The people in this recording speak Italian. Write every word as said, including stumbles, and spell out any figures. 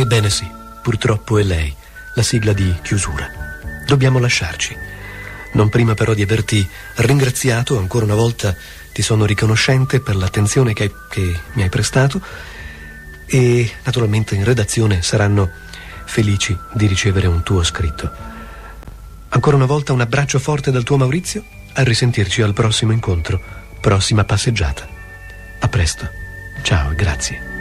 Ebbene sì, purtroppo è lei, la sigla di chiusura. Dobbiamo lasciarci. Non prima però di averti ringraziato, ancora una volta ti sono riconoscente per l'attenzione che, che mi hai prestato e naturalmente in redazione saranno felici di ricevere un tuo scritto. Ancora una volta un abbraccio forte dal tuo Maurizio, a risentirci al prossimo incontro, prossima passeggiata. A presto. Ciao e grazie.